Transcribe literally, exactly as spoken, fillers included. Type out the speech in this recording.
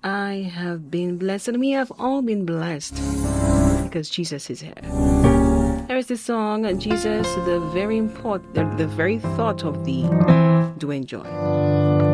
I have been blessed, and we have all been blessed because Jesus is here. There is the song, Jesus, the very important, the, the very thought of thee do enjoy.